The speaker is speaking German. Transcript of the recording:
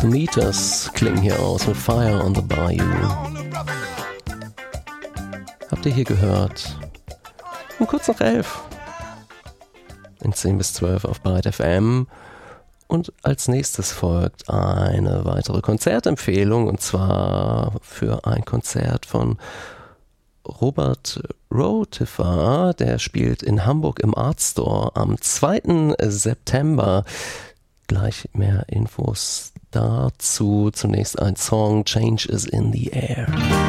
Meters klingen hier aus mit Fire on the Bayou. Habt ihr hier gehört? Um kurz nach 11. In 10 bis 12 auf Byte FM. Und als nächstes folgt eine weitere Konzertempfehlung, und zwar für ein Konzert von Robert Rotifer. Der spielt in Hamburg im Art Store am 2. September. Gleich mehr Infos dazu. Zunächst ein Song, Change is in the Air.